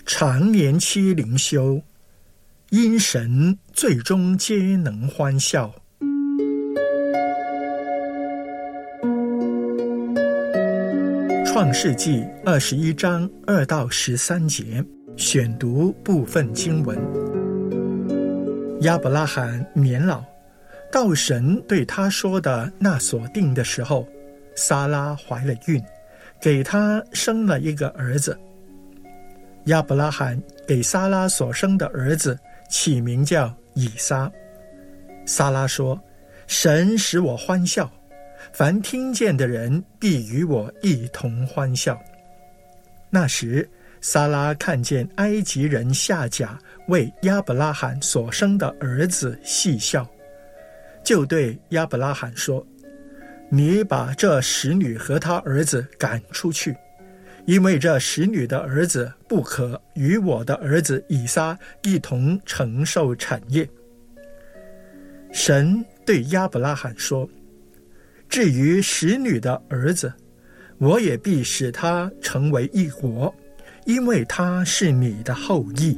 常年期灵修，因神最终皆能欢笑。创世纪21章2到13节，选读部分经文。亚伯拉罕年老，到神对他说的那所定的时候，撒拉怀了孕，给他生了一个儿子。亚伯拉罕给撒拉所生的儿子起名叫以撒。撒拉说：神使我欢笑，凡听见的人必与我一同欢笑。那时撒拉看见埃及人夏甲为亚伯拉罕所生的儿子戏笑，就对亚伯拉罕说：你把这使女和她儿子赶出去，因为这使女的儿子不可与我的儿子以撒一同承受产业。神对亚伯拉罕说：至于使女的儿子，我也必使他成为一国，因为他是你的后裔。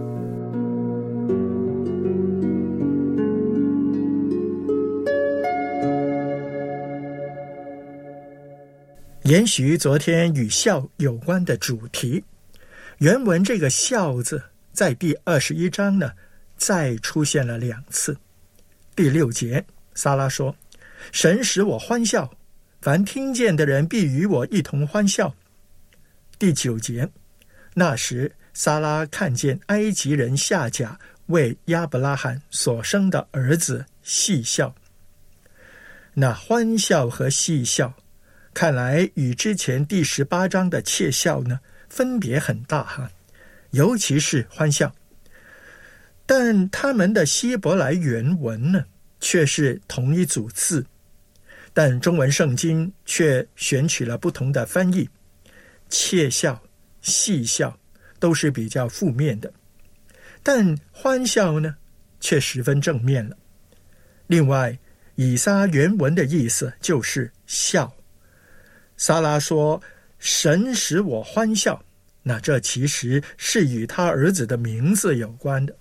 延续昨天与笑有关的主题，原文这个笑字在第21章呢再出现了2次。第6节，撒拉说：神使我欢笑，凡听见的人必与我一同欢笑。第9节，那时撒拉看见埃及人夏甲为亚伯拉罕所生的儿子戏笑。那欢笑和戏笑看来与之前第18章的窃笑呢分别很大哈，尤其是欢笑。但他们的希伯来原文呢却是同一组字，但中文圣经却选取了不同的翻译。窃笑、戏笑都是比较负面的，但欢笑呢却十分正面了。另外，以撒原文的意思就是笑。撒拉说：神使我欢笑，那这其实是与他儿子的名字有关的。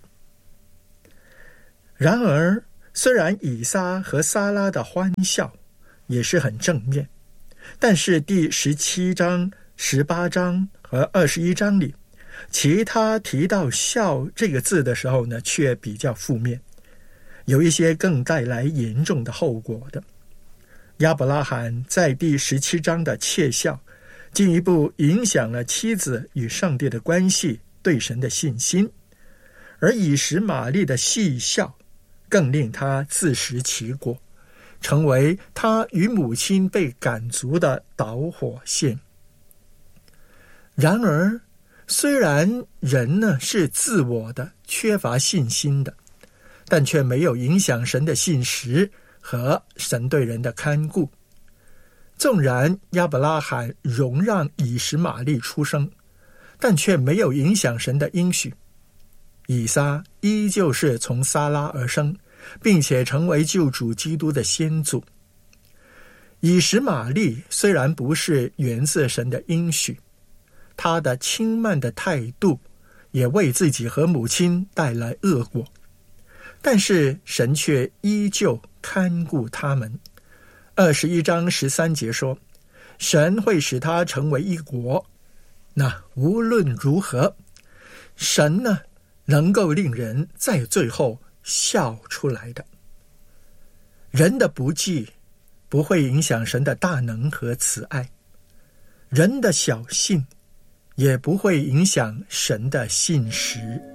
然而，虽然以撒和撒拉的欢笑也是很正面，但是第17章、18章和21章里，其他提到笑这个字的时候呢，却比较负面，有一些更带来严重的后果的。亚伯拉罕在第17章的窃笑，进一步影响了妻子与上帝的关系，对神的信心；而以实玛利的戏笑，更令他自食其果，成为他与母亲被赶逐的导火线。然而，虽然人呢是自我的、缺乏信心的，但却没有影响神的信实和神对人的看顾。纵然亚伯拉罕容让以实玛利出生，但却没有影响神的应许。以撒依旧是从撒拉而生，并且成为救主基督的先祖。以实玛利虽然不是源自神的应许，他的轻慢的态度也为自己和母亲带来恶果，但是神却依旧看顾他们。21章13节说：神会使他成为一国。那无论如何，神呢能够令人在最后笑出来的。人的不济不会影响神的大能和慈爱，人的小信也不会影响神的信实。